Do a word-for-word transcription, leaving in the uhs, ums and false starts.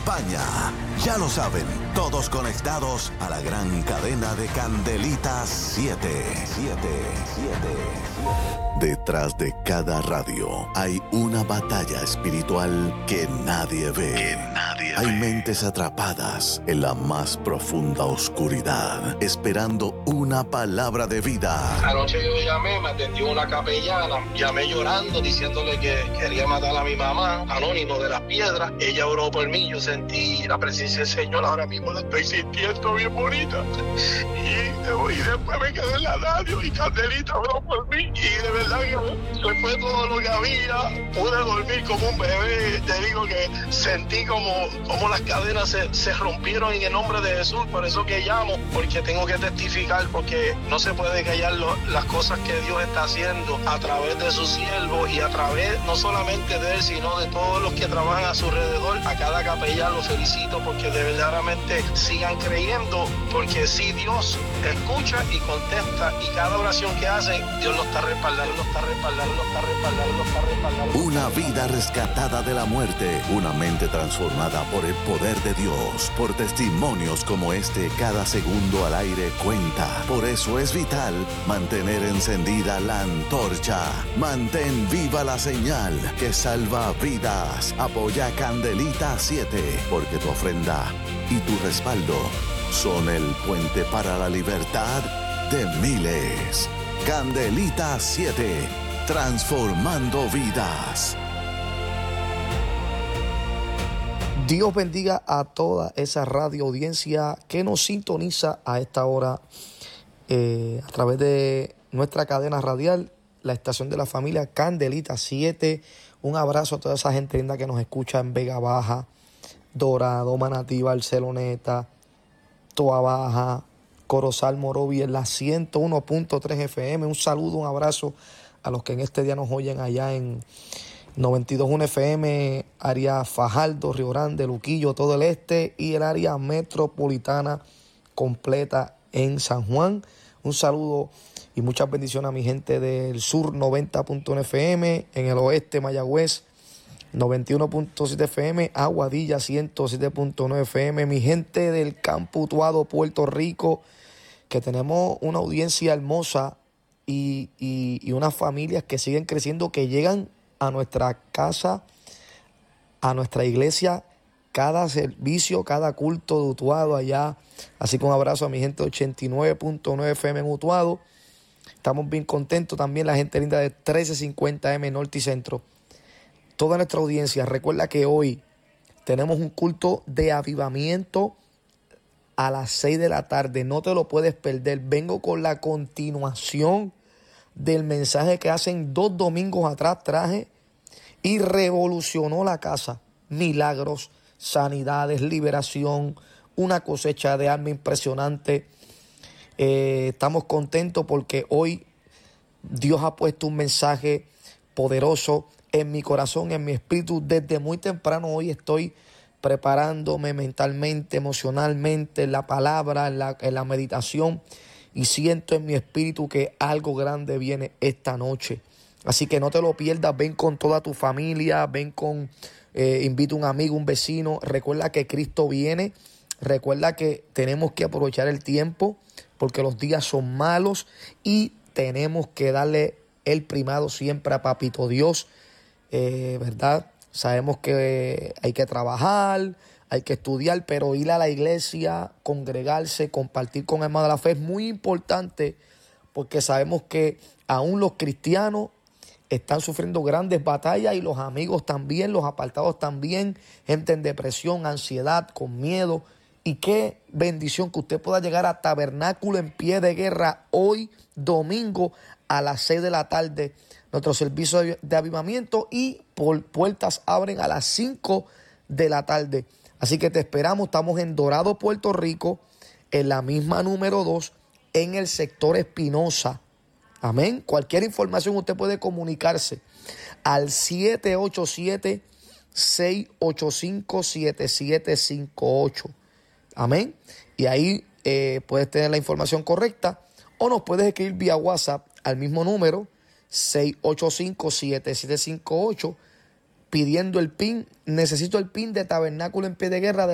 acompaña. Ya lo saben, todos conectados a la gran cadena de Candelita siete. siete, siete, siete. Detrás de cada radio hay una batalla espiritual que nadie ve. Que nadie hay ve. Mentes atrapadas en la más profunda oscuridad, esperando una palabra de vida. Anoche yo llamé, me atendió una capellana, llamé llorando, diciéndole que quería matar a mi mamá, Anónimo de las Piedras. Ella oró por mí, yo sentí la presencia del Señor, ahora mismo la estoy sintiendo bien bonita. Y, y después me quedé en la radio y Candelita oró por mí. Y de verdad que fue todo lo que había. Pude dormir como un bebé. Te digo que sentí como, como las cadenas se, se rompieron en el nombre de Jesús. Por eso que llamo, porque tengo que testificar, porque no se puede callar lo, las cosas que Dios está haciendo a través de sus siervos y a través no solamente de él, sino de todos los que trabajan a su alrededor. A cada capellán los felicito porque de verdaderamente sigan creyendo, porque si Dios escucha y contesta, y cada oración que hacen, Dios lo está respaldando, lo está respaldando, lo está respaldando, lo está respaldando. Una vida rescatada de la muerte, una mente transformada por el poder de Dios, por testimonios como este. Cada segundo al aire cuenta. Por eso es vital mantener encendida la antorcha. Mantén viva la señal que salva vidas. Apoya Candelita siete, porque tu ofrenda y tu respaldo son el puente para la libertad de miles. Candelita siete, transformando vidas. Dios bendiga a toda esa radio audiencia que nos sintoniza a esta hora eh, a través de nuestra cadena radial, la estación de la familia Candelita siete. Un abrazo a toda esa gente linda que nos escucha en Vega Baja, Dorado, Manatí, Barceloneta, Toa Baja, Corozal, Morovi, en la ciento uno punto tres F M. Un saludo, un abrazo a los que en este día nos oyen allá en noventa y dos punto uno F M, área Fajardo, Río Grande, Luquillo, todo el este y el área metropolitana completa en San Juan. Un saludo y muchas bendiciones a mi gente del sur, noventa punto uno F M, en el oeste, Mayagüez, noventa y uno punto siete F M, Aguadilla, ciento siete punto nueve F M, mi gente del Campo Utuado, Puerto Rico, que tenemos una audiencia hermosa y, y, y unas familias que siguen creciendo, que llegan a nuestra casa, a nuestra iglesia, cada servicio, cada culto de Utuado allá. Así que un abrazo a mi gente de ochenta y nueve punto nueve F M en Utuado. Estamos bien contentos también, la gente linda de trece cincuenta M Norte y Centro. Toda nuestra audiencia, recuerda que hoy tenemos un culto de avivamiento a las seis de la tarde. No te lo puedes perder. Vengo con la continuación del mensaje que hacen dos domingos atrás traje y revolucionó la casa. Milagros, sanidades, liberación, una cosecha de alma impresionante. Eh, estamos contentos porque hoy Dios ha puesto un mensaje poderoso en mi corazón, en mi espíritu. Desde muy temprano hoy estoy preparándome mentalmente, emocionalmente, en la palabra, en la, en la meditación, y siento en mi espíritu que algo grande viene esta noche. Así que no te lo pierdas, ven con toda tu familia, ven con, eh, invita a un amigo, un vecino. Recuerda que Cristo viene, recuerda que tenemos que aprovechar el tiempo porque los días son malos y tenemos que darle el primado siempre a Papito Dios, eh, ¿verdad? Sabemos que hay que trabajar, hay que estudiar, pero ir a la iglesia, congregarse, compartir con hermanos de la fe es muy importante, porque sabemos que aún los cristianos están sufriendo grandes batallas y los amigos también, los apartados también, gente en depresión, ansiedad, con miedo. Y qué bendición que usted pueda llegar a Tabernáculo en Pie de Guerra hoy domingo a las seis de la tarde. Nuestro servicio de avivamiento y por puertas abren a las cinco de la tarde. Así que te esperamos. Estamos en Dorado, Puerto Rico, en la misma número dos, en el sector Espinosa. Amén. Cualquier información usted puede comunicarse al siete ocho siete, seis ocho cinco, siete siete cinco ocho. Amén. Y ahí eh, puedes tener la información correcta, o nos puedes escribir vía WhatsApp al mismo número seis ocho cinco, siete siete cinco ocho. pidiendo el pin. Necesito el pin de Tabernáculo en Pie de Guerra de